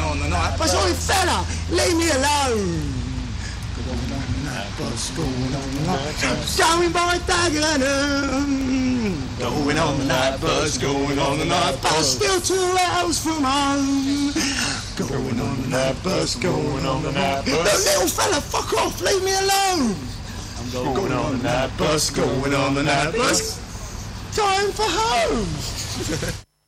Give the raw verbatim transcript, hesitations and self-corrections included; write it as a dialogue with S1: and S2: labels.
S1: on the night bus. Oi, fella, leave me alone. Going on the night bus, going on the night bus. Going by Dagenham. Going on the night bus, going on the night bus. Still two hours from home. Going on the night bus, going on the night bus. Little fella, fuck off, leave me alone. I'm going on the night bus, going on the night bus. Time for home.